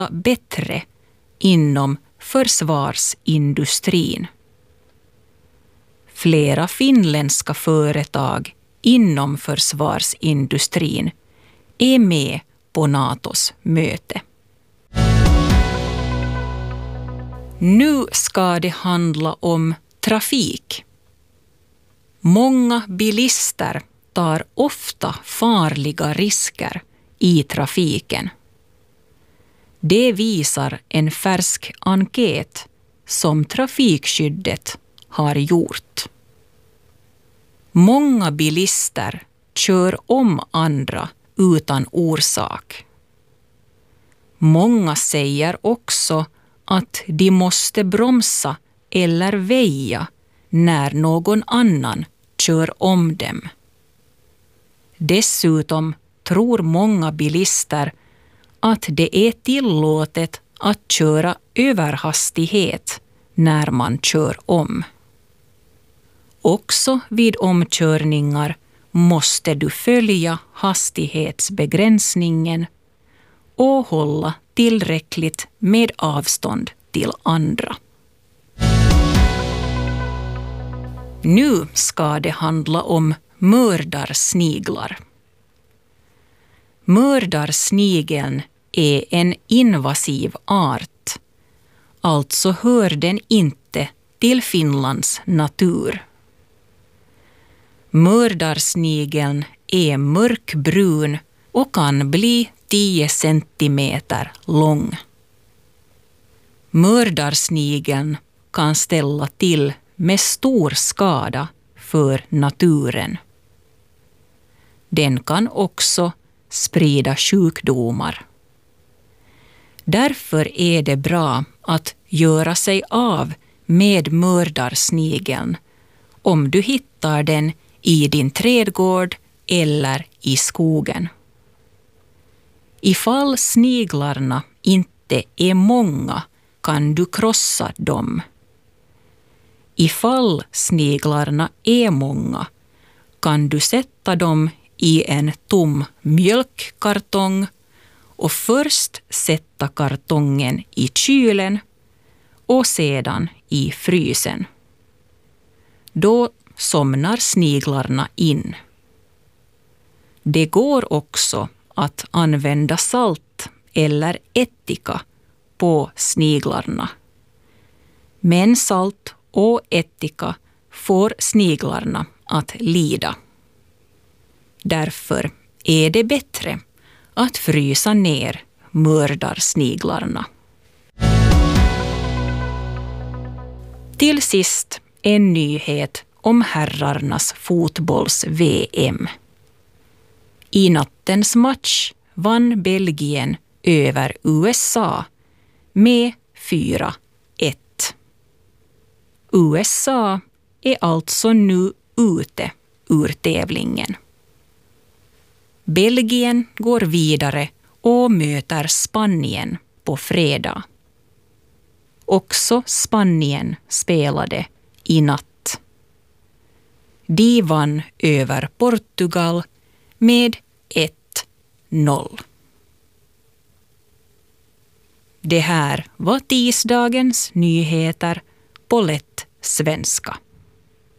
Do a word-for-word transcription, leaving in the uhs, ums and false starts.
bättre inom försvarsindustrin. Flera finländska företag inom försvarsindustrin är med på NATOs möte. Nu ska det handla om trafik. Många bilister tar ofta farliga risker i trafiken. Det visar en färsk enkät som Trafikskyddet har gjort. Många bilister kör om andra utan orsak. Många säger också att de måste bromsa eller väja när någon annan kör om dem. Dessutom tror många bilister att det är tillåtet att köra över hastighet när man kör om. Också vid omkörningar måste du följa hastighetsbegränsningen och hålla tillräckligt med avstånd till andra. Nu ska det handla om mördarsniglar. Mördarsnigeln är en invasiv art, alltså hör den inte till Finlands natur. Mördarsnigeln är mörkbrun och kan bli tio centimeter lång. Mördarsnigeln kan ställa till med stor skada för naturen. Den kan också sprida sjukdomar. Därför är det bra att göra sig av med mördarsnigeln om du hittar den i din trädgård eller i skogen. Ifall sniglarna inte är många kan du krossa dem. Ifall sniglarna är många kan du sätta dem i en tom mjölkkartong och först sätta kartongen i kylen och sedan i frysen. Då somnar sniglarna in. Det går också att använda salt eller ättika på sniglarna. Men salt och ättika får sniglarna att lida. Därför är det bättre att frysa ner mördarsniglarna. Till sist en nyhet om herrarnas fotbolls-V M. I nattens match vann Belgien över U S A med fyra ett. U S A är alltså nu ute ur tävlingen. Belgien går vidare och möter Spanien på fredag. Också Spanien spelade i natt. De vann över Portugal med ett noll. Det här var tisdagens nyheter på lätt svenska.